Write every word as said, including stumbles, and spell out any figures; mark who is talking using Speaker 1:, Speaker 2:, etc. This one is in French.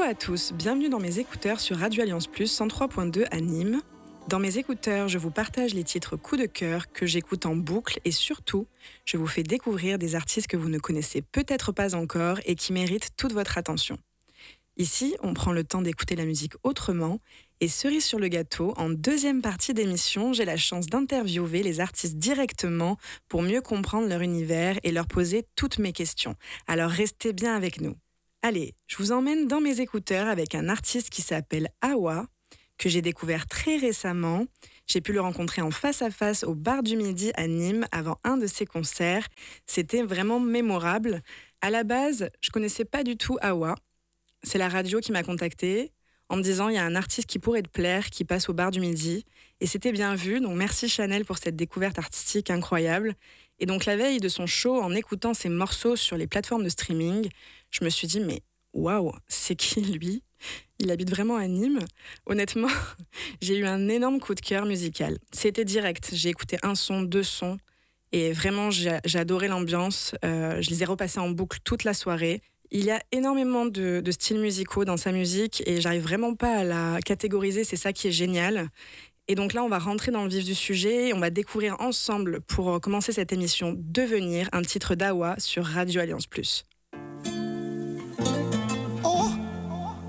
Speaker 1: à tous, bienvenue dans mes écouteurs sur Radio Alliance Plus cent trois point deux à Nîmes. Dans mes écouteurs, je vous partage les titres coup de cœur que j'écoute en boucle et surtout, je vous fais découvrir des artistes que vous ne connaissez peut-être pas encore et qui méritent toute votre attention. Ici, on prend le temps d'écouter la musique autrement et cerise sur le gâteau, en deuxième partie d'émission, j'ai la chance d'interviewer les artistes directement pour mieux comprendre leur univers et leur poser toutes mes questions. Alors restez bien avec nous. Allez, je vous emmène dans mes écouteurs avec un artiste qui s'appelle Awa, que j'ai découvert très récemment. J'ai pu le rencontrer en face à face au Bar du Midi à Nîmes avant un de ses concerts. C'était vraiment mémorable. À la base, je connaissais pas du tout Awa. C'est la radio qui m'a contactée en me disant il y a un artiste qui pourrait te plaire, qui passe au Bar du Midi. Et c'était bien vu, donc merci Chanel pour cette découverte artistique incroyable. Et donc la veille de son show, en écoutant ses morceaux sur les plateformes de streaming, je me suis dit mais waouh, c'est qui lui ? Il habite vraiment à Nîmes. Honnêtement, j'ai eu un énorme coup de cœur musical. C'était direct, j'ai écouté un son, deux sons, et vraiment j'ai, j'ai adoré l'ambiance. Euh, je les ai repassés en boucle toute la soirée. Il y a énormément de, de styles musicaux dans sa musique et j'arrive vraiment pas à la catégoriser, c'est ça qui est génial. Et donc là, on va rentrer dans le vif du sujet et on va découvrir ensemble, pour commencer cette émission, Devenir, un titre d'Awa sur Radio Alliance Plus.